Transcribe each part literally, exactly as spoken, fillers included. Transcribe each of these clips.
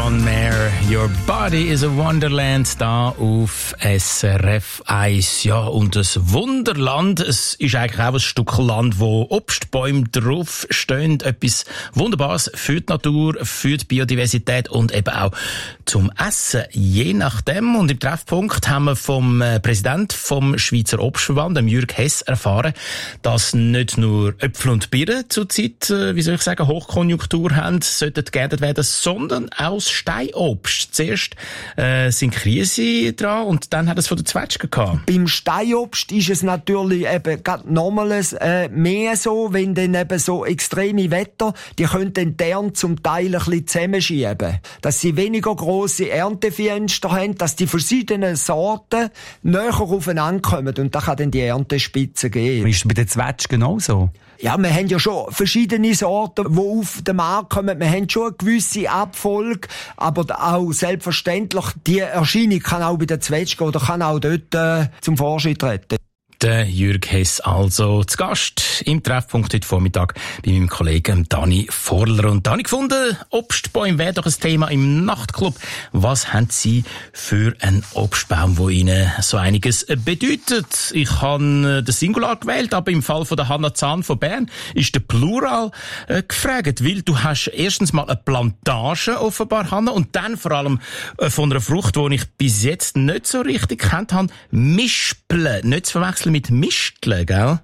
John Mayer, Your Body is a Wonderland, da auf S R F eins. Ja, und das Wunderland, es ist eigentlich auch ein Stück Land, wo Obstbäume drauf stehen. Etwas Wunderbares für die Natur, für die Biodiversität und eben auch zum Essen, je nachdem. Und im Treffpunkt haben wir vom Präsidenten vom Schweizer Obstverband, dem Jürg Hess, erfahren, dass nicht nur Äpfel und Birnen zurzeit, wie soll ich sagen, Hochkonjunktur haben, sollten geerntet werden, sondern auch das Steinobst. Zuerst äh, sind Krise dran und dann hat es von der Zwetschge gehabt. Beim Steinobst ist es natürlich eben gerade nochmals äh, mehr so, wenn dann eben so extreme Wetter, die können dann die Ernte zum Teil ein bisschen zusammenschieben. Dass sie weniger grosse Erntefenster haben, dass die verschiedenen Sorten näher aufeinander kommen und da kann dann die Erntespitze geben. Ist es bei der Zwetschge genauso? Ja, wir haben ja schon verschiedene Sorten, die auf den Markt kommen. Wir haben schon eine gewisse Abfolge, aber auch selbstverständlich, die Erscheinung kann auch bei der Zwetschge oder kann auch dort äh, zum Vorschein treten. Der Jürg Hess also zu Gast im Treffpunkt heute Vormittag bei meinem Kollegen Dani Vorler. Und Dani gefunden, Obstbäume wäre doch ein Thema im Nachtclub. Was haben Sie für einen Obstbaum, der Ihnen so einiges bedeutet? Ich habe den Singular gewählt, aber im Fall von der Hanna Zahn von Bern ist der Plural äh, gefragt, weil du hast erstens mal eine Plantage offenbar, Hanna, und dann vor allem äh, von einer Frucht, die ich bis jetzt nicht so richtig kennt habe, Mispeln, nicht zu verwechseln mit Misteln, gell?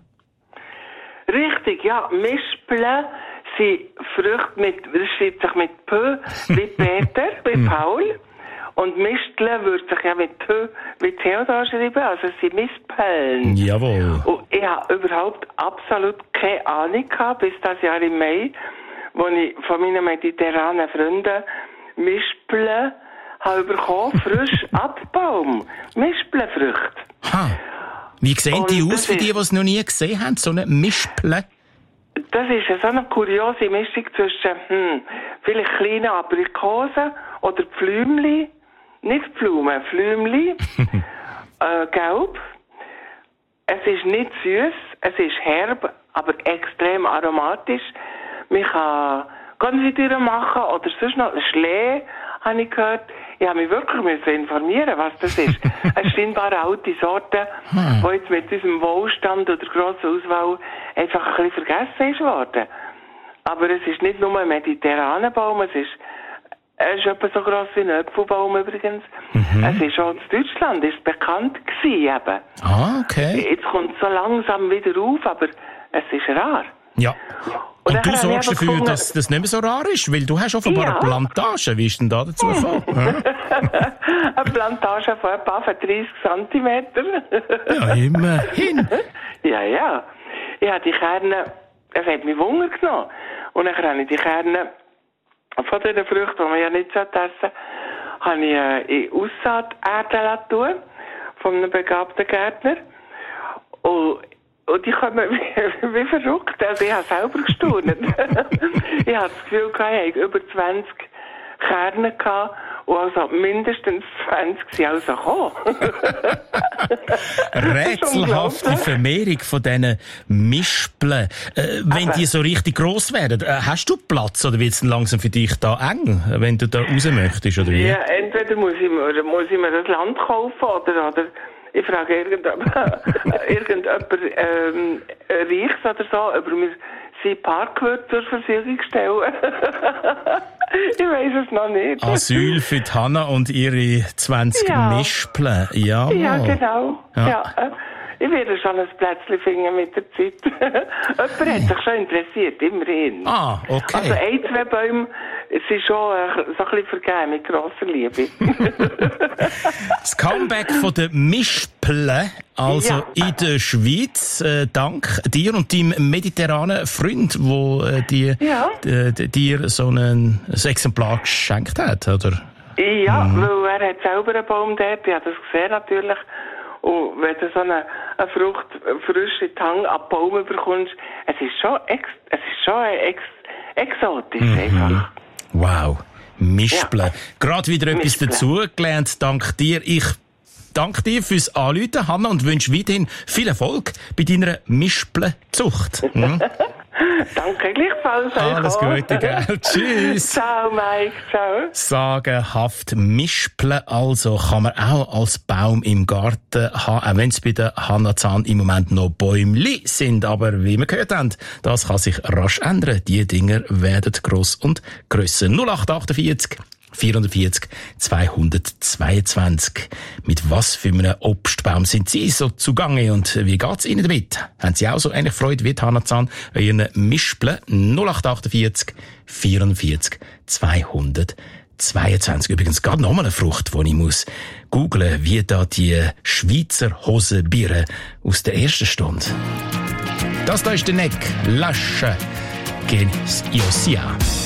Richtig, ja. Mispeln sind Früchte mit, das schreibt sich mit P, wie Peter, wie Paul. Und Misteln würde sich ja mit P, wie Theodor schreiben, also es sind Mispeln. Jawohl. Und ich habe überhaupt absolut keine Ahnung gehabt, bis das Jahr im Mai, wo ich von meinen mediterranen Freunden Mispeln habe bekommen, frisch Abbaum. Mispelfrüchte. Ha. Wie sehen Und die aus das für die, ist- die es noch nie gesehen haben? So eine Mispeln? Das ist eine so eine kuriose Mischung zwischen, hm, vielleicht kleinen Aprikosen oder Pflümli, nicht Blumen, Pflümli, äh, gelb. Es ist nicht süß, es ist herb, aber extrem aromatisch. Man kann Konfitüre machen oder sonst noch Schlee, habe ich gehört. Ich habe mich wirklich müssen informieren, was das ist. Es sind scheinbar alte Sorten, die jetzt mit unserem Wohlstand oder grossen Auswahl einfach ein bisschen vergessen ist worden. Aber es ist nicht nur ein mediterraner Baum, es ist, er ist etwa so gross wie ein Äpfelbaum übrigens. Mhm. Es ist auch in Deutschland ist bekannt gewesen eben. Ah, okay. Jetzt kommt es so langsam wieder auf, aber es ist rar. Ja. Und Und dann du habe ich sorgst eben dafür, gefunden- dass das nicht mehr so rar ist, weil du hast offenbar Ja. eine Plantage. Wie ist denn da dazu gekommen? Eine Plantage von etwa dreißig Zentimeter. Ja, immerhin. Ja, ja. Ich habe die Kerne, es hat mich Wunder genommen. Und dann habe ich die Kerne von diesen Früchten, die man ja nicht essen sollte, habe ich äh, in Aussaaterde tun von einem begabten Gärtner. Und, und die kommen wie, wie verrückt. Also ich habe selber gestaunt. Ich habe das Gefühl, ich habe über zwanzig Kerne gehabt. Und also mindestens zwanzig sind also gekommen. Rätselhafte Vermehrung von diesen Mispeln. Äh, wenn Aber- die so richtig gross werden, äh, hast du Platz oder wird es langsam für dich da eng, wenn du da raus möchtest, oder wie? Ja, entweder muss ich, mir- oder muss ich mir das Land kaufen oder, oder ich frage irgendjemand, irgendjemand ähm, Reichs oder so, ob er mir sein Parkwirt zur Verfügung stellen. Ich weiß es noch nicht. Asyl für die Hanna und ihre zwanzig Ja. Mispeln. Ja, Ja, genau. Ja. Ja. äh, Ich werde schon ein Plätzchen finden mit der Zeit. Jemand hat sich schon interessiert, immerhin. Ah, okay. Also ein, zwei Bäume sind schon äh, so ein bisschen vergeben mit grosser Liebe. Das Comeback von den Mispeln, also Ja. in der Schweiz, äh, dank dir und deinem mediterranen Freund, wo äh, die, Ja. äh, d- dir so ein, ein Exemplar geschenkt hat, oder? Ja, weil er hat selber einen Baum dort, ich habe das gesehen natürlich. Und wenn du so eine, eine Frucht frisch in die Hand ab Baum bekommst, es ist schon, ex, es ist schon ex, exotisch einfach. Wow, Mispeln. Ja. Gerade wieder etwas Mispeln. dazugelernt, dank dir. Ich danke dir fürs Anrufen, Hanna, und wünsche weiterhin viel Erfolg bei deiner Mispelzucht. Hm? Danke gleichfalls. Alles Gute, gell? Tschüss. Ciao, Mike. Ciao. Sagenhaft mispeln, also kann man auch als Baum im Garten haben, auch wenn es bei der Hannah Zahn im Moment noch Bäumli sind. Aber wie wir gehört haben, das kann sich rasch ändern. Die Dinger werden gross und grösser. null acht achtundvierzig vierundvierzig zweihundertzweiundzwanzig. Mit was für einem Obstbaum sind Sie so zugange und wie geht's Ihnen damit? Haben Sie auch so ähnlich Freude wie Hannah Zahn an Ihren Mispeln? null acht achtundvierzig vierundvierzig zweihundertzweiundzwanzig. Übrigens gerade nochmal eine Frucht, die ich muss googlen, wie da die Schweizer Hosenbiere aus der ersten Stunde. Das da ist der Neck. Lasche. Gen Iosia.